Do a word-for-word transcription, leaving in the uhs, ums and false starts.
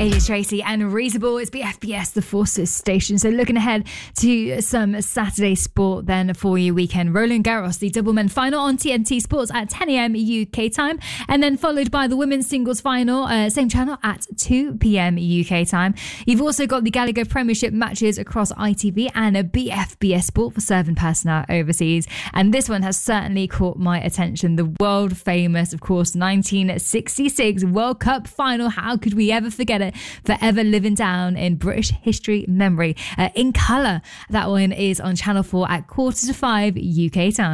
Alias Tracy and Reasonable. It's B F B S, the Forces station. So looking ahead to some Saturday sport then for your weekend. Roland Garros, the double men final on T N T Sports at ten a.m. U K time, and then followed by the women's singles final, uh, same channel at two p.m. U K time. You've also got the Gallagher Premiership matches across I T V and a B F B S Sport for serving personnel overseas. And this one has certainly caught my attention. The world famous, of course, nineteen sixty-six World Cup final. How could we ever forget it? Forever living down in British history memory. Uh, in colour, that one is on Channel four at quarter to five U K time.